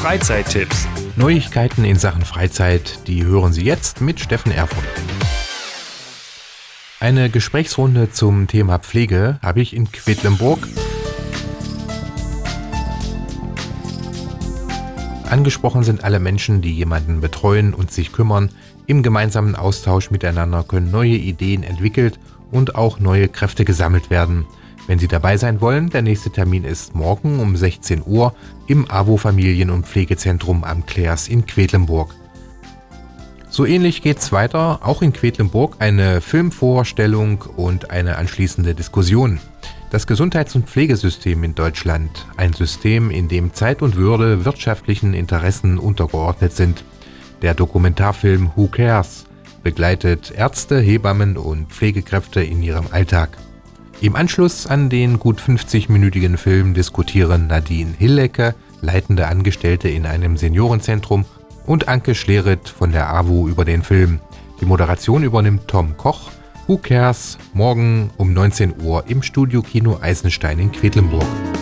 Freizeittipps. Neuigkeiten in Sachen Freizeit, die hören Sie jetzt mit Steffen Erfurt. Eine Gesprächsrunde zum Thema Pflege habe ich in Quedlinburg. Angesprochen sind alle Menschen, die jemanden betreuen und sich kümmern. Im gemeinsamen Austausch miteinander können neue Ideen entwickelt und auch neue Kräfte gesammelt werden. Wenn Sie dabei sein wollen, der nächste Termin ist morgen um 16 Uhr im AWO Familien- und Pflegezentrum am Klärs in Quedlinburg. So ähnlich geht's weiter, auch in Quedlinburg eine Filmvorstellung und eine anschließende Diskussion. Das Gesundheits- und Pflegesystem in Deutschland, ein System, in dem Zeit und Würde wirtschaftlichen Interessen untergeordnet sind. Der Dokumentarfilm Who Cares begleitet Ärzte, Hebammen und Pflegekräfte in ihrem Alltag. Im Anschluss an den gut 50-minütigen Film diskutieren Nadine Hillecke, leitende Angestellte in einem Seniorenzentrum, und Anke Schleret von der AWO über den Film. Die Moderation übernimmt Tom Koch. Who Cares? Morgen um 19 Uhr im Studio-Kino Eisenstein in Quedlinburg.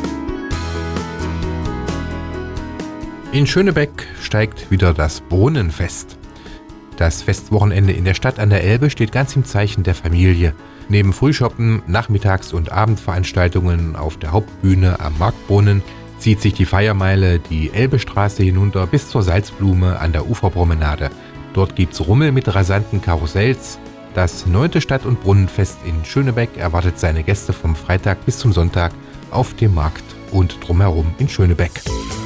In Schönebeck steigt wieder das Brunnenfest. Das Festwochenende in der Stadt an der Elbe steht ganz im Zeichen der Familie. Neben Frühschoppen, Nachmittags- und Abendveranstaltungen auf der Hauptbühne am Marktbrunnen zieht sich die Feiermeile die Elbestraße hinunter bis zur Salzblume an der Uferpromenade. Dort gibt's Rummel mit rasanten Karussells. Das 9. Stadt- und Brunnenfest in Schönebeck erwartet seine Gäste vom Freitag bis zum Sonntag auf dem Markt und drumherum in Schönebeck.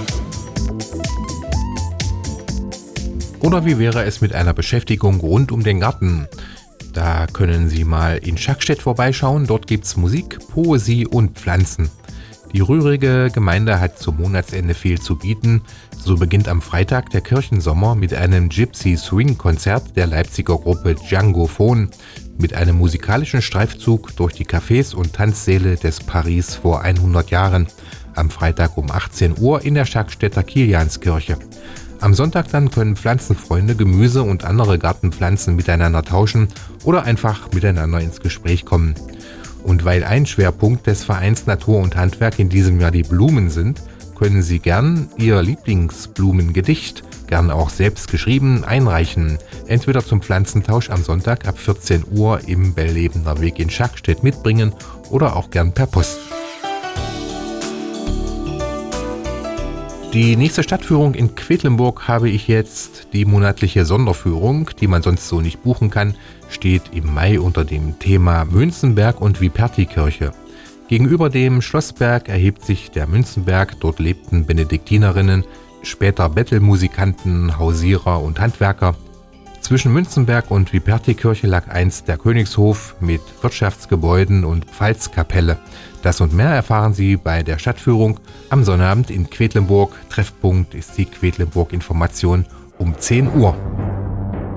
Oder wie wäre es mit einer Beschäftigung rund um den Garten? Da können Sie mal in Schackstedt vorbeischauen. Dort gibt's Musik, Poesie und Pflanzen. Die rührige Gemeinde hat zum Monatsende viel zu bieten. So beginnt am Freitag der Kirchensommer mit einem Gypsy-Swing-Konzert der Leipziger Gruppe Djangophon mit einem musikalischen Streifzug durch die Cafés und Tanzsäle des Paris vor 100 Jahren. Am Freitag um 18 Uhr in der Schackstädter Kilianskirche. Am Sonntag dann können Pflanzenfreunde Gemüse und andere Gartenpflanzen miteinander tauschen oder einfach miteinander ins Gespräch kommen. Und weil ein Schwerpunkt des Vereins Natur und Handwerk in diesem Jahr die Blumen sind, können Sie gern Ihr Lieblingsblumengedicht, gern auch selbst geschrieben, einreichen. Entweder zum Pflanzentausch am Sonntag ab 14 Uhr im Bellebener Weg in Schackstedt mitbringen oder auch gern per Post. Die nächste Stadtführung in Quedlinburg habe ich jetzt. Die monatliche Sonderführung, die man sonst so nicht buchen kann, steht im Mai unter dem Thema Münzenberg und Viperti-Kirche. Gegenüber dem Schlossberg erhebt sich der Münzenberg. Dort lebten Benediktinerinnen, später Bettelmusikanten, Hausierer und Handwerker. Zwischen Münzenberg und Viperti-Kirche lag einst der Königshof mit Wirtschaftsgebäuden und Pfalzkapelle. Das und mehr erfahren Sie bei der Stadtführung am Sonnabend in Quedlinburg. Treffpunkt ist die Quedlinburg Information um 10 Uhr.